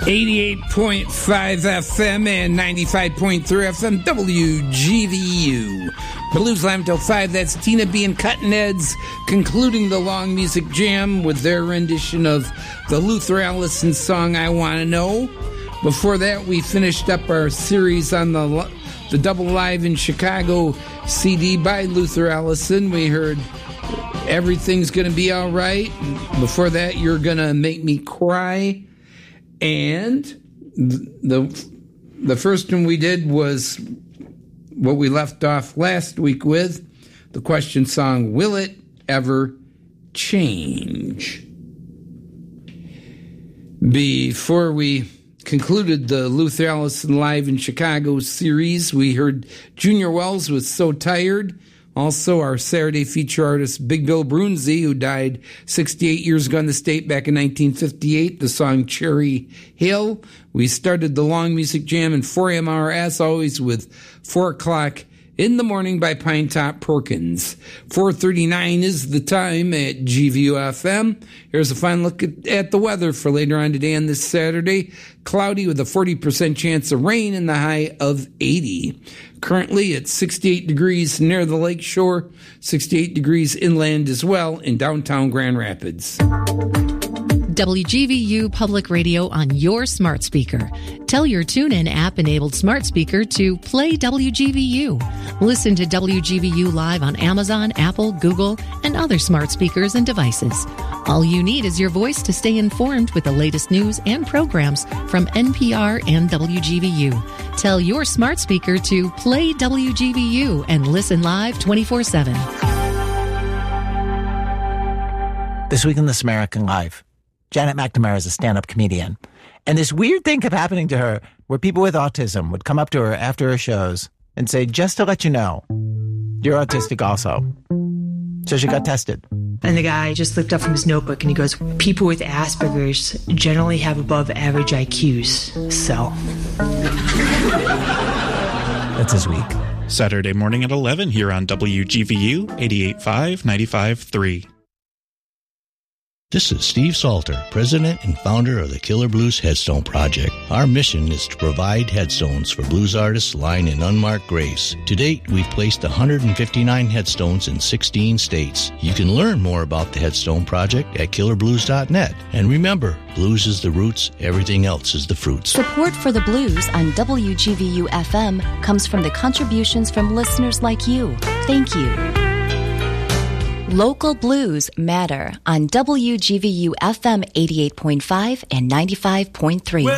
88.5 FM and 95.3 FM WGVU. Blues Lamb till 5. That's Tina B and Cuttin' Heads concluding the long music jam with their rendition of the Luther Allison song I Want to Know. Before that, we finished up our series on the Double Live in Chicago CD by Luther Allison. We heard Everything's Gonna Be All Right. Before that, You're Gonna Make Me Cry. And the first one we did was what we left off last week with, the question song, Will It Ever Change? Before we concluded the Luther Allison Live in Chicago series, we heard Junior Wells with So Tired. Also, our Saturday feature artist, Big Bill Brunzi, who died 68 years ago in the state back in 1958, the song Cherry Hill. We started the long music jam in 4 a.m. hour, as always, with 4 o'clock in the morning by Pine Top Perkins. 4:39 is the time at GVU-FM. Here's a fine look at the weather for later on today and this Saturday. Cloudy with a 40% chance of rain and the high of 80. Currently it's 68 degrees near the lake shore, 68 degrees inland as well in downtown Grand Rapids. WGVU Public Radio on your smart speaker. Tell your TuneIn app-enabled smart speaker to play WGVU. Listen to WGVU live on Amazon, Apple, Google, and other smart speakers and devices. All you need is your voice to stay informed with the latest news and programs from NPR and WGVU. Tell your smart speaker to play WGVU and listen live 24/7. This week in This American Life, Janet McNamara is a stand-up comedian. And this weird thing kept happening to her where people with autism would come up to her after her shows and say, just to let you know, you're autistic also. So she got tested. And the guy just looked up from his notebook and he goes, people with Asperger's generally have above average IQs. So. That's his week. Saturday morning at 11 here on WGVU 88.5, 95.3. This is Steve Salter, president and founder of the Killer Blues Headstone Project. Our mission is to provide headstones for blues artists lying in unmarked graves. To date, we've placed 159 headstones in 16 states. You can learn more about the Headstone Project at killerblues.net. And remember, blues is the roots, everything else is the fruits. Support for the blues on WGVU-FM comes from the contributions from listeners like you. Thank you. Local blues matter on WGVU-FM 88.5 and 95.3.